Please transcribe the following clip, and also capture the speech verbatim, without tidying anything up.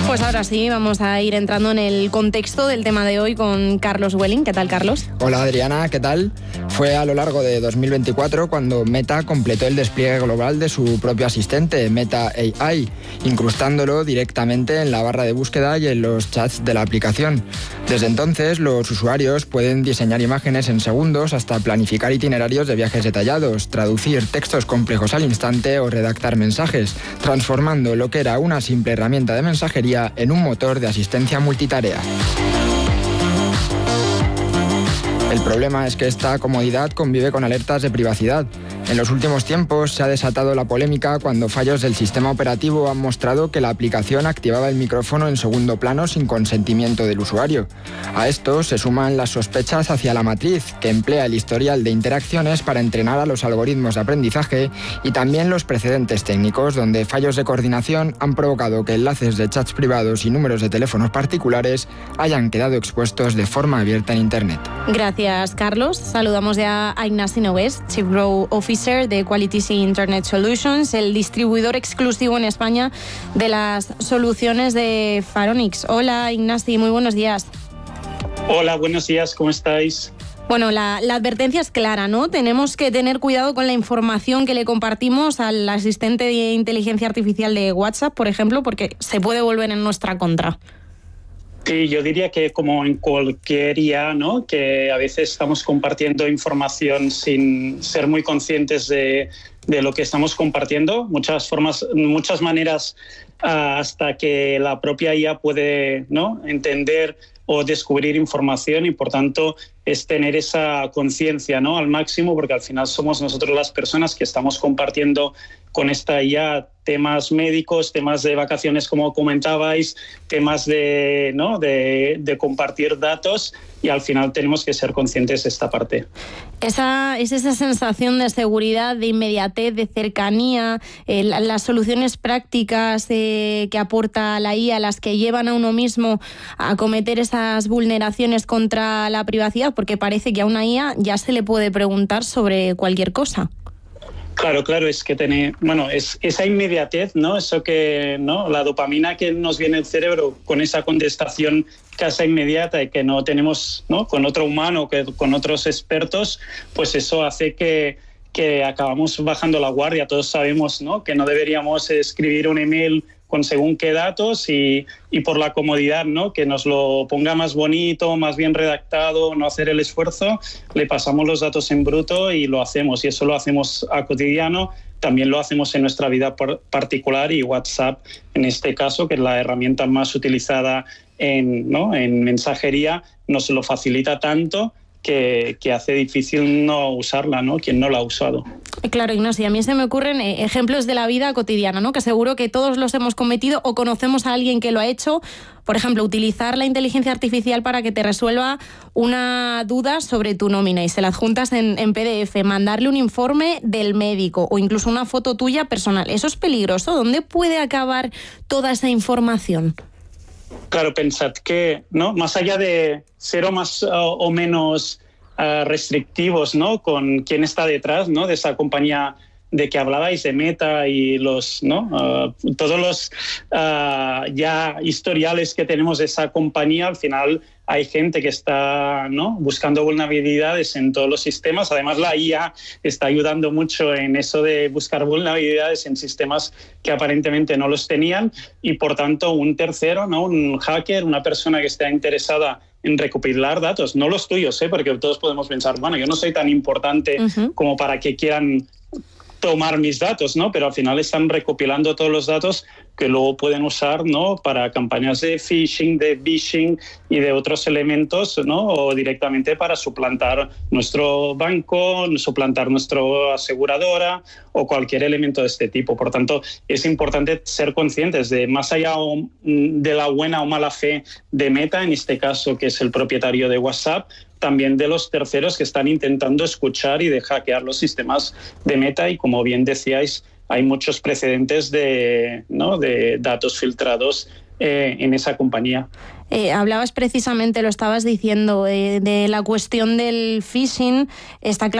Pues ahora sí, vamos a ir entrando en el contexto del tema de hoy con Carlos Welling. ¿Qué tal, Carlos? Hola, Adriana, ¿qué tal? Fue a lo largo de dos mil veinticuatro cuando Meta completó el despliegue global de su propio asistente, Meta A I, incrustándolo directamente en la barra de búsqueda y en los chats de la aplicación. Desde entonces, los usuarios pueden diseñar imágenes en segundos hasta planificar itinerarios de viajes detallados, traducir textos complejos al instante o redactar mensajes, transformando lo que era una simple herramienta de mensajería en un motor de asistencia multitarea. El problema es que esta comodidad convive con alertas de privacidad. En los últimos tiempos se ha desatado la polémica cuando fallos del sistema operativo han mostrado que la aplicación activaba el micrófono en segundo plano sin consentimiento del usuario. A esto se suman las sospechas hacia la matriz, que emplea el historial de interacciones para entrenar a los algoritmos de aprendizaje, y también los precedentes técnicos, donde fallos de coordinación han provocado que enlaces de chats privados y números de teléfonos particulares hayan quedado expuestos de forma abierta en Internet. Gracias, Carlos. Saludamos ya a Ignasi Nogués, Chief Growth Officer de Quality Sea Internet Solutions, el distribuidor exclusivo en España de las soluciones de Pharonix. Hola, Ignasi, muy buenos días. Hola, buenos días, ¿cómo estáis? Bueno, la, la advertencia es clara, ¿no? Tenemos que tener cuidado con la información que le compartimos al asistente de inteligencia artificial de WhatsApp, por ejemplo, porque se puede volver en nuestra contra. Sí, yo diría que como en cualquier I A, ¿no? Que a veces estamos compartiendo información sin ser muy conscientes de, de lo que estamos compartiendo. Muchas formas, muchas maneras hasta que la propia I A puede, ¿no? entender o descubrir información, y por tanto es tener esa conciencia, ¿no? al máximo, porque al final somos nosotros las personas que estamos compartiendo con esta I A temas médicos, temas de vacaciones, como comentabais, temas de, ¿no? de, de compartir datos, y al final tenemos que ser conscientes de esta parte. Esa, es esa sensación de seguridad, de inmediatez, de cercanía, eh, la, las soluciones prácticas eh, que aporta la I A, las que llevan a uno mismo a cometer esas vulneraciones contra la privacidad, porque parece que a una I A ya se le puede preguntar sobre cualquier cosa. Claro, claro, es que tiene, bueno, es esa inmediatez, ¿no? Eso que, ¿no? La dopamina que nos viene al cerebro con esa contestación casi inmediata y que no tenemos, ¿no? con otro humano, que con otros expertos, pues eso hace que, que acabamos bajando la guardia. Todos sabemos, ¿no? que no deberíamos escribir un email con según qué datos, y, y por la comodidad, ¿no? que nos lo ponga más bonito, más bien redactado, no hacer el esfuerzo, le pasamos los datos en bruto y lo hacemos, y eso lo hacemos a cotidiano. También lo hacemos en nuestra vida particular, y WhatsApp, en este caso, que es la herramienta más utilizada en, ¿no? en mensajería, nos lo facilita tanto que, que hace difícil no usarla, ¿no? Quien no la ha usado. Claro, Ignasi, a mí se me ocurren ejemplos de la vida cotidiana, ¿no? Que seguro que todos los hemos cometido o conocemos a alguien que lo ha hecho. Por ejemplo, utilizar la inteligencia artificial para que te resuelva una duda sobre tu nómina y se la adjuntas en, en P D F, mandarle un informe del médico o incluso una foto tuya personal. ¿Eso es peligroso? ¿Dónde puede acabar toda esa información? Claro, pensad que, ¿no? más allá de ser o más o, o menos uh, restrictivos, ¿no? con quién está detrás, ¿no? de esa compañía de que hablabais, de Meta, y los, ¿no? uh, todos los uh, ya historiales que tenemos de esa compañía, al final hay gente que está, ¿no? buscando vulnerabilidades en todos los sistemas. Además, la I A está ayudando mucho en eso de buscar vulnerabilidades en sistemas que aparentemente no los tenían, y por tanto un tercero, ¿no? un hacker, una persona que está interesada en recopilar datos, no los tuyos, ¿eh? porque todos podemos pensar, bueno, yo no soy tan importante uh-huh. como para que quieran tomar mis datos, ¿no? Pero al final están recopilando todos los datos que luego pueden usar, ¿no? para campañas de phishing, de vishing y de otros elementos, ¿no? o directamente para suplantar nuestro banco, suplantar nuestra aseguradora o cualquier elemento de este tipo. Por tanto, es importante ser conscientes de, más allá de la buena o mala fe de Meta, en este caso, que es el propietario de WhatsApp, también de los terceros que están intentando escuchar y de hackear los sistemas de Meta, y como bien decíais, hay muchos precedentes de, ¿no? de datos filtrados eh, en esa compañía. Eh, hablabas precisamente, lo estabas diciendo, eh, de la cuestión del phishing. Está claro